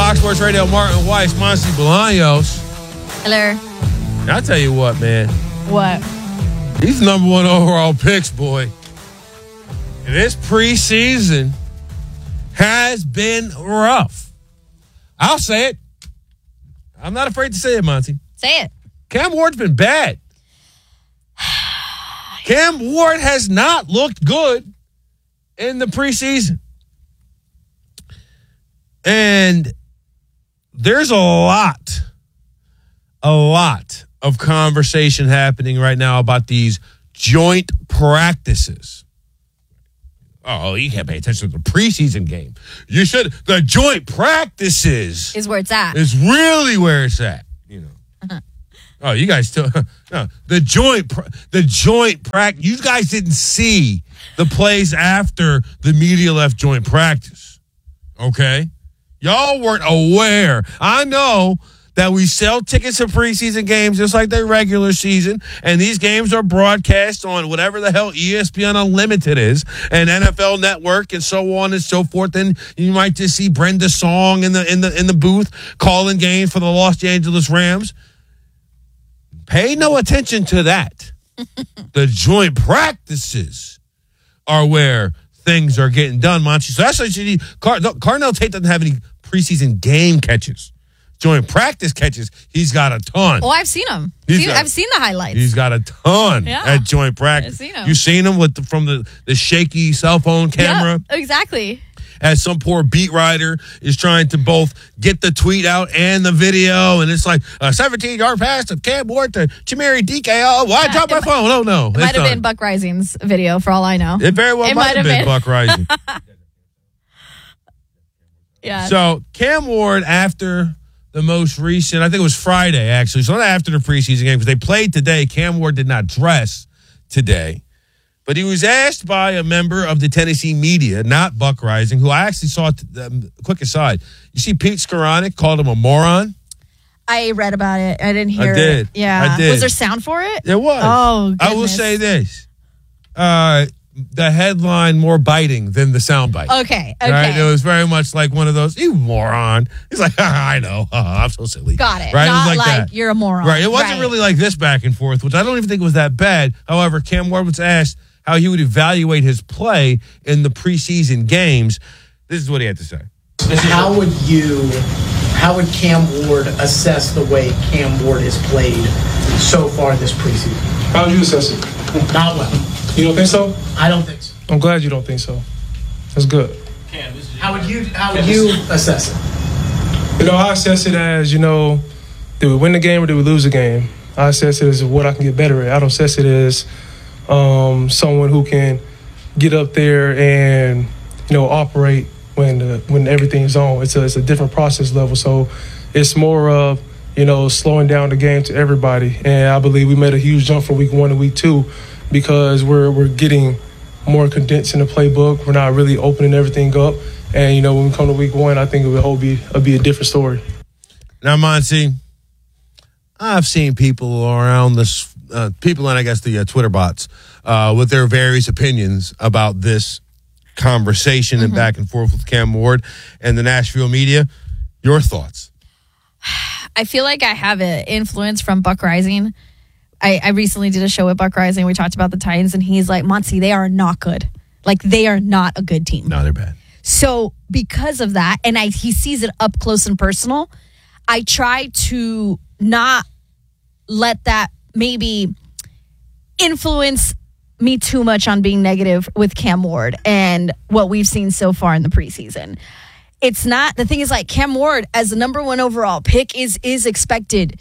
Fox Sports Radio, Martin Weiss, Monty Bolaños. Hello. I'll tell you what, man. What? These number one overall picks, boy. And this preseason has been rough. I'll say it. I'm not afraid to say it, Monty. Say it. Cam Ward's been bad. Cam Ward has not looked good in the preseason. And there's a lot of conversation happening right now about these joint practices. Oh, you can't pay attention to the preseason game. You should. The joint practices is where it's at. Is really where it's at. You know. Uh-huh. Oh, you guys still no. The joint practice. You guys didn't see the plays after the media left joint practice. Okay, y'all weren't aware. I know that we sell tickets to preseason games just like their regular season, and these games are broadcast on whatever the hell ESPN Unlimited is, and NFL Network, and so on and so forth. And you might just see Brenda Song in the booth calling games for the Los Angeles Rams. Pay no attention to that. The joint practices are where things are getting done, Monty. So that's what you need. Carnell Tate doesn't have any preseason game catches. Joint practice catches, he's got a ton. Oh, I've seen him. I've seen the highlights. He's got a ton at joint practice. I've seen him. You've seen him from the shaky cell phone camera. Yeah, exactly. As some poor beat writer is trying to both get the tweet out and the video, and it's like a 17-yard pass to Cam Ward to Chimere DK. Oh, why I dropped my phone? Oh, no. It might have been Buck Rising's video, for all I know. It very well might have been Buck Rising. Yeah. So, Cam Ward, after the most recent, I think it was Friday, actually. So, not after the preseason game, because they played today. Cam Ward did not dress today. But he was asked by a member of the Tennessee media, not Buck Rising, who I actually saw, quick aside, you see Pete Skoranek called him a moron? I read about it. I didn't hear it. I did. Yeah. I did. Was there sound for it? There was. Oh, goodness. I will say this. The headline more biting than the soundbite. Okay. Right? It was very much like one of those, you moron. He's like, I know. I'm so silly. Got it. Right? Not it was like that. You're a moron. Right. It wasn't really like this back and forth, which I don't even think was that bad. However, Cam Ward was asked how he would evaluate his play in the preseason games. This is what he had to say. How would Cam Ward assess the way Cam Ward has played so far this preseason? How would you assess it? Not well. You don't think so? I don't think so. I'm glad you don't think so. That's good. How would you assess it? I assess it as, did we win the game or did we lose the game? I assess it as what I can get better at. I don't assess it as someone who can get up there and, operate when everything's on. It's a different process level. So it's more of, slowing down the game to everybody. And I believe we made a huge jump from week 1 to week 2 because we're getting more condensed in the playbook. We're not really opening everything up. And, when we come to week 1, I think it will be a different story. Now, Monty, I've seen people around this, people and I guess the Twitter bots, with their various opinions about this conversation and back and forth with Cam Ward and the Nashville media. Your thoughts? I feel like I have an influence from Buck Rising. I recently did a show with Buck Rising. We talked about the Titans, and he's like, Monty, they are not good. Like, they are not a good team. No, they're bad. So because of that, and he sees it up close and personal, I try to not let that maybe influence me too much on being negative with Cam Ward and what we've seen so far in the preseason. It's not, the thing is, like, Cam Ward as the number 1 overall pick is expected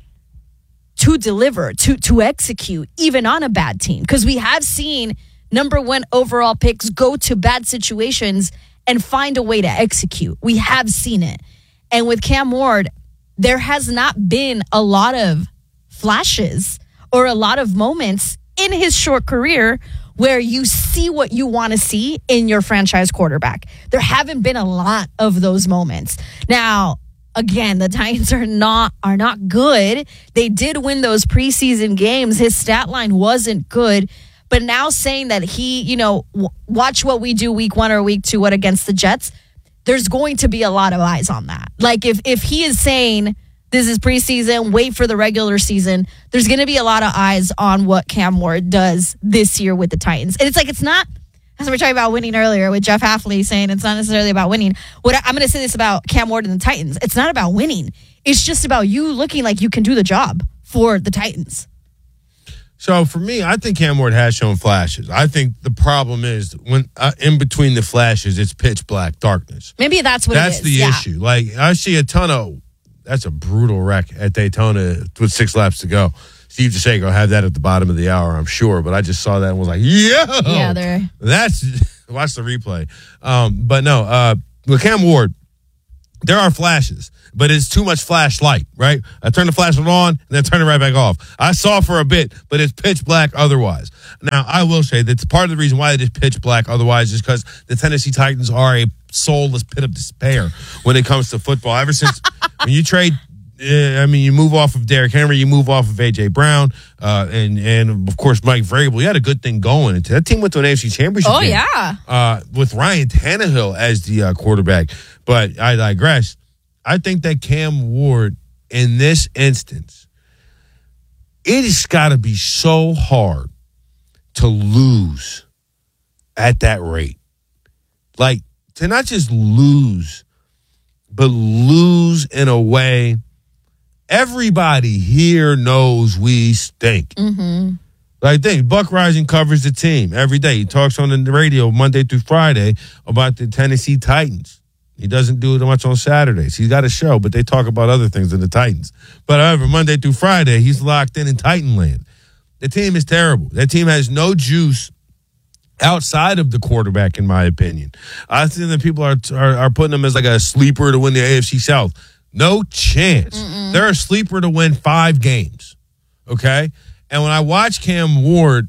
to deliver, to execute, even on a bad team. Because we have seen number 1 overall picks go to bad situations and find a way to execute. We have seen it. And with Cam Ward, there has not been a lot of flashes or a lot of moments in his short career where you see what you want to see in your franchise quarterback. There haven't been a lot of those moments. Now, again, the Titans are not good. They did win those preseason games. His stat line wasn't good. But now saying that he, watch what we do week 1 or week 2, what against the Jets, there's going to be a lot of eyes on that. Like if he is saying this is preseason, wait for the regular season, there's going to be a lot of eyes on what Cam Ward does this year with the Titans. And it's not, as we were talking about winning earlier with Jeff Hafley saying it's not necessarily about winning. I'm going to say this about Cam Ward and the Titans. It's not about winning. It's just about you looking like you can do the job for the Titans. So for me, I think Cam Ward has shown flashes. I think the problem is when in between the flashes, it's pitch black darkness. Maybe that's what That's it is. the issue. Like I see a ton of, that's a brutal wreck at Daytona with 6 laps to go. Steve DeShago had that at the bottom of the hour, I'm sure. But I just saw that and was like, Yeah, that's watch the replay. But no, with Cam Ward, there are flashes, but it's too much flashlight, right? I turn the flashlight on and then turn it right back off. I saw for a bit, but it's pitch black otherwise. Now, I will say that part of the reason why it is pitch black otherwise is because the Tennessee Titans are a soulless pit of despair when it comes to football. Ever since when you trade, you move off of Derrick Henry, you move off of A.J. Brown, and of course, Mike Vrabel. You had a good thing going. That team went to an AFC Championship game. Yeah. With Ryan Tannehill as the quarterback. But I digress. I think that Cam Ward, in this instance, it has got to be so hard to lose at that rate. Like, to not just lose, but lose in a way everybody here knows we stink. Mm-hmm. Like, think, Buck Rising covers the team every day. He talks on the radio Monday through Friday about the Tennessee Titans. He doesn't do it much on Saturdays. He's got a show, but they talk about other things than the Titans. But however, Monday through Friday, he's locked in Titanland. The team is terrible. That team has no juice outside of the quarterback, in my opinion. I think that people are putting them as like a sleeper to win the AFC South. No chance. Mm-mm. They're a sleeper to win 5 games. Okay? And when I watch Cam Ward,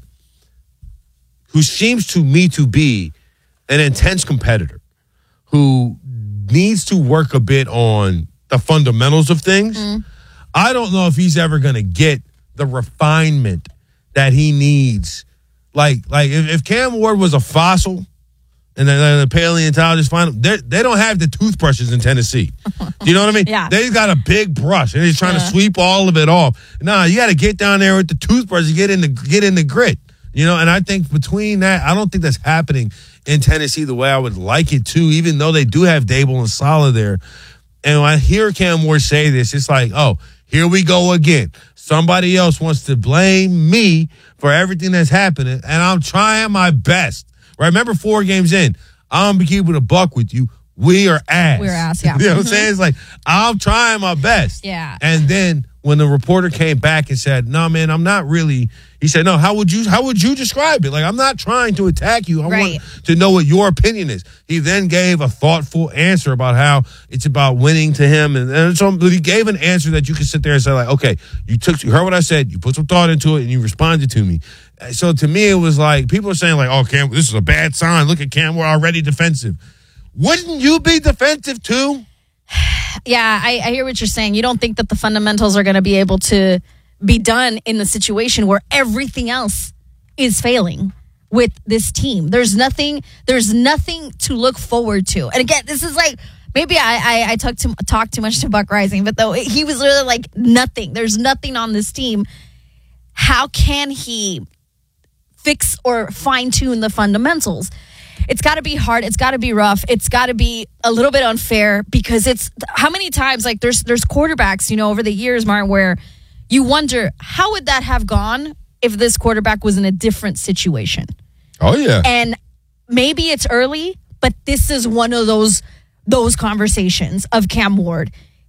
who seems to me to be an intense competitor, who needs to work a bit on the fundamentals of things, I don't know if he's ever going to get the refinement that he needs. Like if Cam Ward was a fossil and the paleontologists find him, they don't have the toothbrushes in Tennessee. Do you know what I mean? Yeah. They've got a big brush and he's trying to sweep all of it off. Nah, you got to get down there with the toothbrush and get in the grit. You know, and I think between that, I don't think that's happening in Tennessee the way I would like it to, even though they do have Dable and Saleh there. And when I hear Cam Ward say this, it's like, oh, here we go again. Somebody else wants to blame me for everything that's happening, and I'm trying my best. Right? Remember, 4 games in, I'm going to keep it a buck with you. We are ass. We're ass, yeah. You know what I'm saying? It's like, I'm trying my best. Yeah. And then when the reporter came back and said, no, man, I'm not really, he said, no, how would you describe it? Like, I'm not trying to attack you. I want to know what your opinion is. He then gave a thoughtful answer about how it's about winning to him. And so he gave an answer that you could sit there and say, like, okay, you heard what I said, you put some thought into it, and you responded to me. So to me, it was like, people are saying, like, oh, Cam, this is a bad sign. Look at Cam, we're already defensive. Wouldn't you be defensive too? Yeah, I hear what you're saying. You don't think that the fundamentals are going to be able to be done in the situation where everything else is failing with this team. There's nothing to look forward to. And again, this is like, maybe I talk too much to Buck Rising, but though he was really like nothing. There's nothing on this team. How can he fix or fine-tune the fundamentals? It's got to be hard. It's got to be rough. It's got to be a little bit unfair because it's how many times like there's quarterbacks, you know, over the years, Martin, where you wonder how would that have gone if this quarterback was in a different situation. Oh yeah. And maybe it's early, but this is one of those conversations of Cam Ward.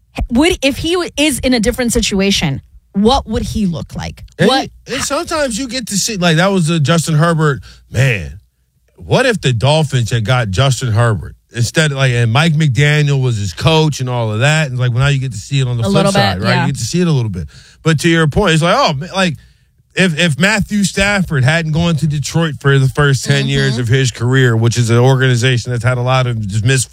If he is in a different situation, what would he look like? And sometimes you get to see like that was Justin Herbert, man. What if the Dolphins had got Justin Herbert instead of and Mike McDaniel was his coach and all of that? And like, well, now you get to see it on the flip side, right? Yeah. You get to see it a little bit. But to your point, it's like, oh, like if Matthew Stafford hadn't gone to Detroit for the first 10 years of his career, which is an organization that's had a lot of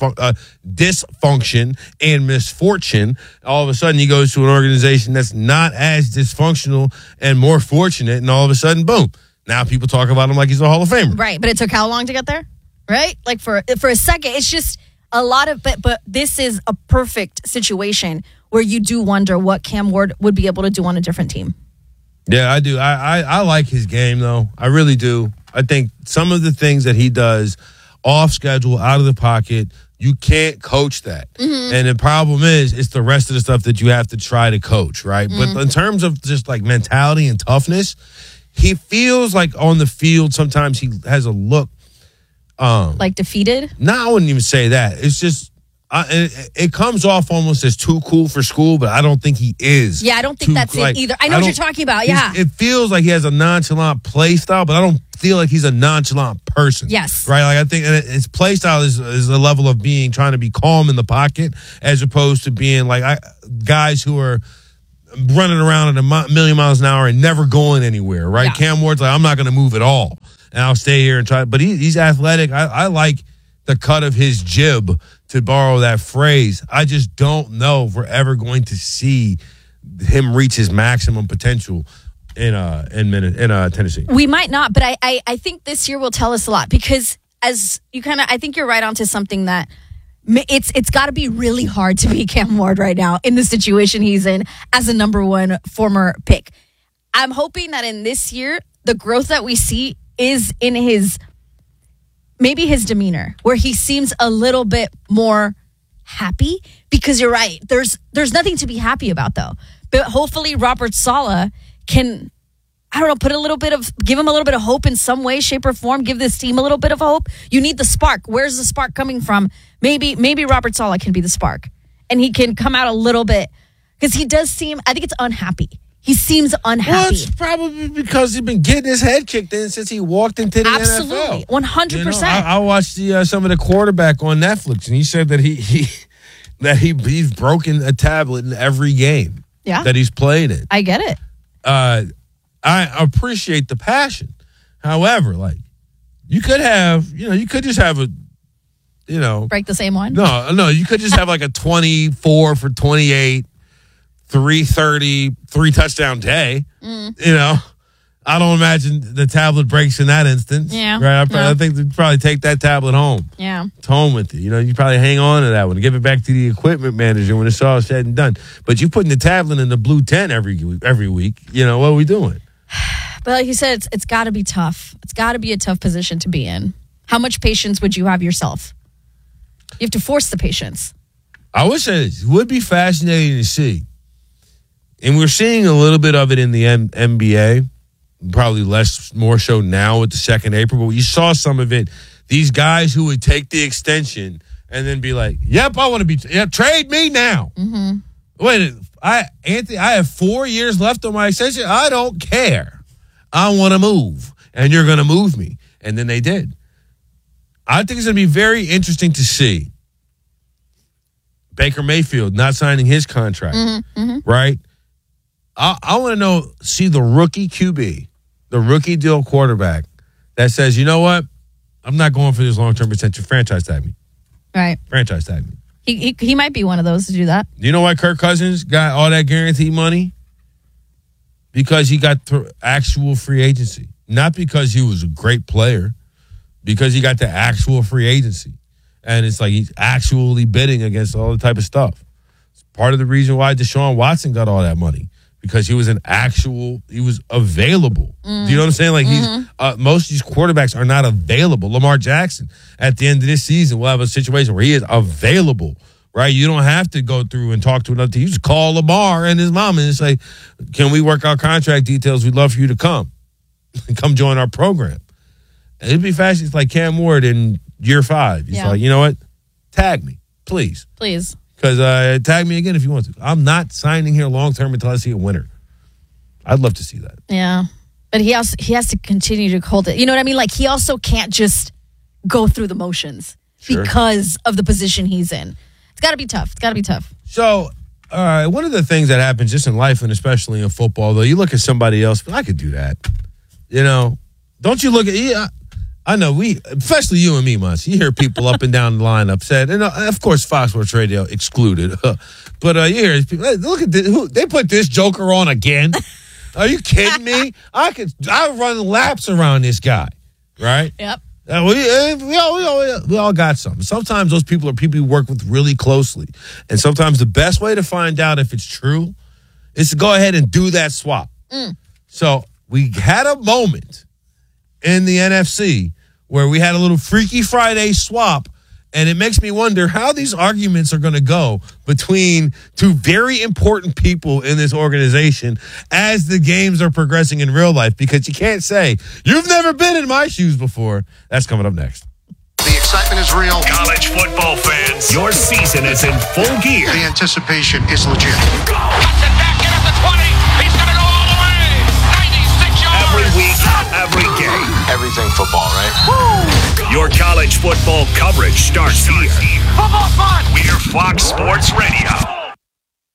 dysfunction and misfortune, all of a sudden he goes to an organization that's not as dysfunctional and more fortunate, and all of a sudden, boom. Now people talk about him like he's a Hall of Famer. Right, but it took how long to get there? Right? Like for a second, it's just, a lot of, but this is a perfect situation where you do wonder what Cam Ward would be able to do on a different team. Yeah, I do. I like his game, though. I really do. I think some of the things that he does off schedule, out of the pocket, you can't coach that. Mm-hmm. And the problem is, it's the rest of the stuff that you have to try to coach, right? Mm-hmm. But in terms of just like mentality and toughness, he feels like on the field, sometimes he has a look. Like defeated? No, I wouldn't even say that. It's just, it comes off almost as too cool for school, but I don't think he is. Yeah, I don't think that's it either. I know what you're talking about. Yeah. It feels like he has a nonchalant play style, but I don't feel like he's a nonchalant person. Yes. Right? Like I think his play style is a level of trying to be calm in the pocket as opposed to being like guys who are running around at a million miles an hour and never going anywhere, right? Yeah. Cam Ward's like, I'm not going to move at all, and I'll stay here and try. But he's athletic. I like the cut of his jib, to borrow that phrase. I just don't know if we're ever going to see him reach his maximum potential in Tennessee. We might not, but I think this year will tell us a lot, because as you I think you're right onto something that it's got to be really hard to be Cam Ward right now in the situation he's in as a number one former pick. I'm hoping that in this year, the growth that we see is in maybe his demeanor, where he seems a little bit more happy, because you're right. There's nothing to be happy about, though. But hopefully Robert Saleh can, I don't know, give him a little bit of hope in some way, shape, or form. Give this team a little bit of hope. You need the spark. Where's the spark coming from? Maybe Robert Saleh can be the spark, and he can come out a little bit, because he does seem, I think it's unhappy. He seems unhappy. Well, it's probably because he's been getting his head kicked in since he walked into the NFL. Absolutely, 100%. I watched some of the quarterback on Netflix, and he said that he's broken a tablet in every game that he's played in. I get it. I appreciate the passion. However, like you could just have Break the same one. No, you could just have like a 24 for 28. 330, 3-touchdown day. I don't imagine the tablet breaks in that instance. Yeah. Right? I think they'd probably take that tablet home. Yeah. It's home with you. You probably hang on to that one. Give it back to the equipment manager when it's all said and done. But you putting the tablet in the blue tent every week. What are we doing? But like you said, it's got to be tough. It's got to be a tough position to be in. How much patience would you have yourself? You have to force the patience. I would say it would be fascinating to see. And we're seeing a little bit of it in the NBA, probably more so now with the 2nd April. But you saw some of it. These guys who would take the extension and then be like, "Yep, I want to be. Trade me now." Mm-hmm. Wait, Anthony, I have 4 years left on my extension. I don't care. I want to move, and you're going to move me. And then they did. I think it's going to be very interesting to see Baker Mayfield not signing his contract, right? I want to see the rookie QB, the rookie deal quarterback that says, you know what? I'm not going for this long-term extension. Franchise tag me. Right. Franchise tag me. He might be one of those to do that. You know why Kirk Cousins got all that guaranteed money? Because he got actual free agency. Not because he was a great player. Because he got the actual free agency. And it's like he's actually bidding against all the type of stuff. It's part of the reason why Deshaun Watson got all that money. Because he was available. Do you know what I'm saying? Like most of these quarterbacks are not available. Lamar Jackson, at the end of this season, will have a situation where he is available, right? You don't have to go through and talk to another team. You just call Lamar and his mom and say, can we work out contract details? We'd love for you to come join our program. And it'd be fascinating. It's like Cam Ward in year 5. He's like, you know what? Tag me, please. Please. Because tag me again if you want to. I'm not signing here long-term until I see a winner. I'd love to see that. Yeah. But he has to continue to hold it. You know what I mean? Like, he also can't just go through the motions because of the position he's in. It's got to be tough. So, one of the things that happens just in life and especially in football, though, you look at somebody else, but I could do that. Don't you look at... I know especially you and me, Munch. You hear people up and down the line upset, and of course, Fox Sports Radio excluded. But you hear people, hey, look at this, they put this joker on again. Are you kidding me? I run laps around this guy, right? Yep. We all got some. Sometimes those people are people you work with really closely. And sometimes the best way to find out if it's true is to go ahead and do that swap. So we had a moment in the NFC where we had a little Freaky Friday swap, and it makes me wonder how these arguments are going to go between two very important people in this organization as the games are progressing in real life, because you can't say, you've never been in my shoes before. That's coming up next. The excitement is real. College football fans, your season is in full gear. The anticipation is legit. Cuts it back in at the 20. He's going to go all the way. 96 yards. Every week, every game. Everything football, right? Woo! Your college football coverage starts here. Football fun. We're Fox Sports Radio.